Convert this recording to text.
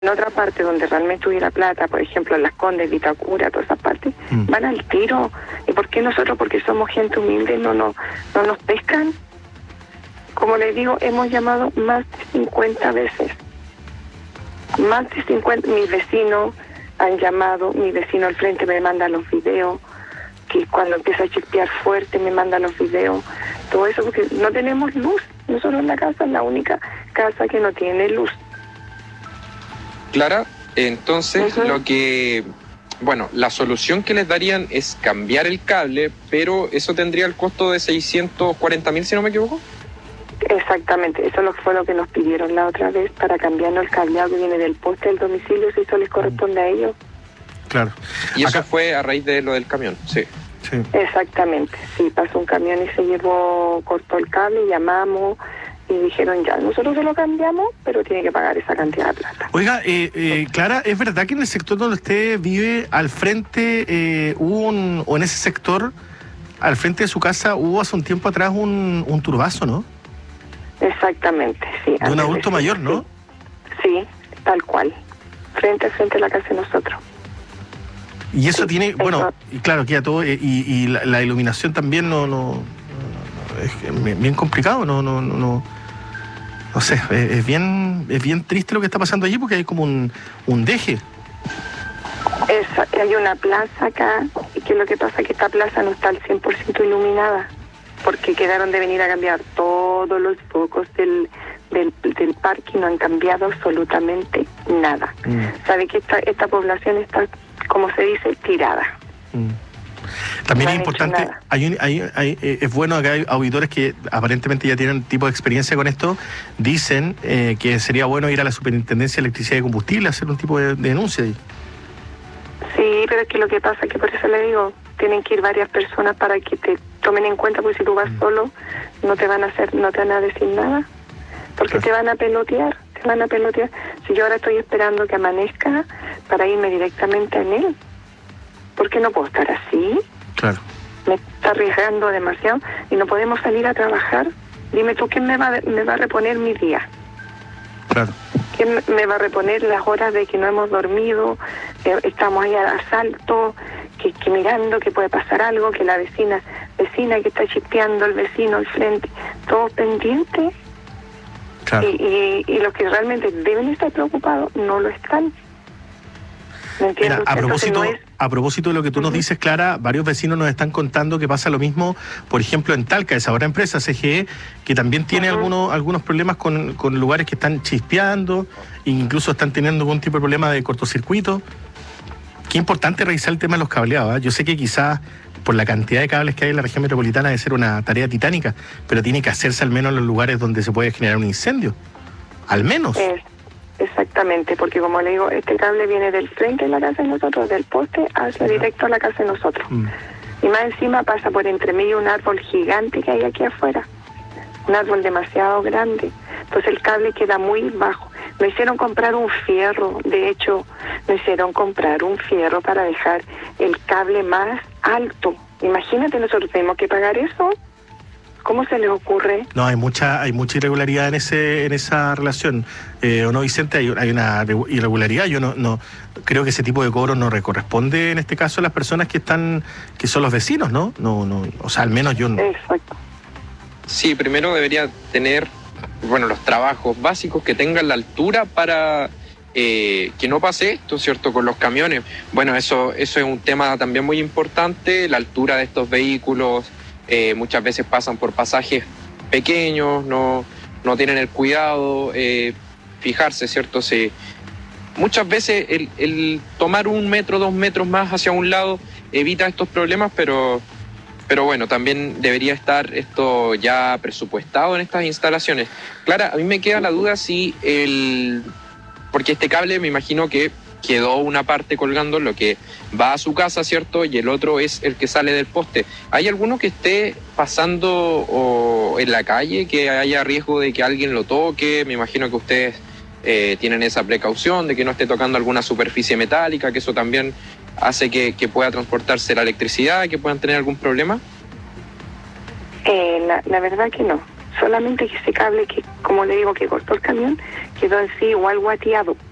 en otra parte donde realmente hubiera plata, por ejemplo en Las Condes, Vitacura, todas esas partes, van al tiro. ¿Y por qué nosotros, porque somos gente humilde, no nos pescan? Como les digo, hemos llamado más de 50 veces. Más de 50, mis vecinos han llamado, mi vecino al frente me manda los videos, que cuando empieza a chispear fuerte me manda los videos, todo eso porque no tenemos luz. Nosotros en la casa es la única casa que no tiene luz. Clara, entonces la solución que les darían es cambiar el cable, pero eso tendría el costo de 640.000, si no me equivoco. Exactamente, eso fue lo que nos pidieron la otra vez para cambiarnos el cableado que viene del poste del domicilio, si eso les corresponde a ellos. Claro. Y eso fue a raíz de lo del camión, sí. Exactamente, sí, pasó un camión y se llevó, cortó el cable, llamamos y dijeron ya, nosotros se lo cambiamos, pero tiene que pagar esa cantidad de plata. Oiga, Clara, ¿es verdad que en el sector donde usted vive, al frente o en ese sector, al frente de su casa, hubo hace un tiempo atrás un turbazo, ¿no? Exactamente, sí. De un adulto mayor, ¿no? Sí, tal cual. Frente a la casa de nosotros. Y eso sí, tiene, bueno, y claro, queda todo, y la iluminación también no es bien complicado, no sé, es bien triste lo que está pasando allí porque hay como un deje. Hay una plaza acá, y que lo que pasa es que esta plaza no está al 100% iluminada, porque quedaron de venir a cambiar todos los focos del parque y no han cambiado absolutamente nada. Sabe que esta población está, como se dice, tirada. También no es importante, es bueno que hay auditores que aparentemente ya tienen tipo de experiencia con esto, dicen que sería bueno ir a la Superintendencia de Electricidad y Combustible a hacer un tipo de denuncia ahí. Sí, pero es que lo que pasa es que por eso le digo, tienen que ir varias personas para que te tomen en cuenta, porque si tú vas solo, no te van a decir nada, porque te van a pelotear. Si yo ahora estoy esperando que amanezca para irme directamente a él, ¿por qué no puedo estar así? Claro. Me está arriesgando demasiado y no podemos salir a trabajar. Dime tú, ¿quién me va a reponer mi día? Claro. ¿Quién me va a reponer las horas de que no hemos dormido? Estamos ahí al asalto, que mirando que puede pasar algo, que la vecina que está chispeando, el vecino al frente, todos pendientes. Claro. Y los que realmente deben estar preocupados no lo están. Mira, a propósito de lo que tú nos dices, Clara, varios vecinos nos están contando que pasa lo mismo, por ejemplo, en Talca, esa otra empresa, CGE, que también tiene algunos problemas con lugares que están chispeando, e incluso están teniendo algún tipo de problema de cortocircuito. Qué importante revisar el tema de los cableados, ¿eh? Yo sé que quizás por la cantidad de cables que hay en la región metropolitana debe ser una tarea titánica, pero tiene que hacerse al menos en los lugares donde se puede generar un incendio. Al menos. Exactamente, porque como le digo, este cable viene del frente de la casa de nosotros, del poste hacia directo a la casa de nosotros. Y más encima pasa por entre medio un árbol gigante que hay aquí afuera. Un árbol demasiado grande. Entonces el cable queda muy bajo. Me hicieron comprar un fierro, de hecho, para dejar el cable más alto. Imagínate, nosotros tenemos que pagar eso. ¿Cómo se les ocurre? No, hay mucha irregularidad en esa relación. ¿O no, Vicente? Hay una irregularidad. Yo no creo que ese tipo de cobro no le corresponde en este caso a las personas que son los vecinos, ¿no? No, o sea, al menos yo no. Exacto. Sí, primero debería tener, los trabajos básicos que tengan la altura para que no pase esto, ¿cierto? Con los camiones. Bueno, eso es un tema también muy importante, la altura de estos vehículos. Muchas veces pasan por pasajes pequeños, no tienen el cuidado, fijarse, ¿cierto? Muchas veces el tomar 1 metro, 2 metros más hacia un lado evita estos problemas, pero bueno, también debería estar esto ya presupuestado en estas instalaciones. Clara, a mí me queda la duda porque este cable me imagino que quedó una parte colgando, lo que va a su casa, ¿cierto? Y el otro es el que sale del poste. ¿Hay alguno que esté pasando en la calle, que haya riesgo de que alguien lo toque? Me imagino que ustedes tienen esa precaución de que no esté tocando alguna superficie metálica, que eso también hace que pueda transportarse la electricidad, que puedan tener algún problema. La verdad que no. Solamente que ese cable que, como le digo, que cortó el camión, quedó en sí igual guateado.